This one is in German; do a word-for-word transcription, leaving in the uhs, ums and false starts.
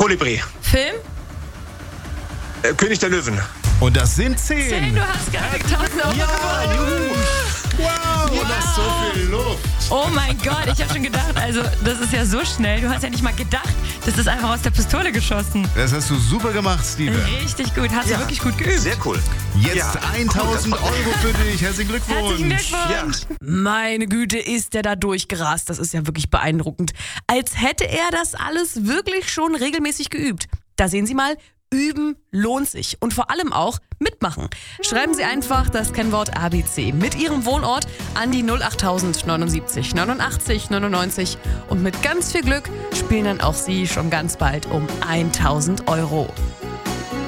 Kolibri. Film? Äh, König der Löwen. Und das sind zehn. zehn, du hast gerade tausend Euro Ja, gewonnen. juhu. Wow, Wow. das ist so viel Luft. Oh mein Gott, ich habe schon gedacht, also das ist ja so schnell. Du hast ja nicht mal gedacht, das ist einfach aus der Pistole geschossen. Das hast du super gemacht, Steven. Richtig gut, hast Ja. du wirklich gut geübt. Sehr cool. Jetzt Ja, tausend cool, das Euro für dich. Herzlichen Glückwunsch. Herzlichen Glückwunsch. Ja. Meine Güte, ist der da durchgerast. Das ist ja wirklich beeindruckend. Als hätte er das alles wirklich schon regelmäßig geübt. Da sehen Sie mal, üben lohnt sich. Und vor allem auch mitmachen. Schreiben Sie einfach das Kennwort A B C mit Ihrem Wohnort an die null acht neunundsiebzig neunundachtzig neunundneunzig. Und mit ganz viel Glück spielen dann auch Sie schon ganz bald um tausend Euro.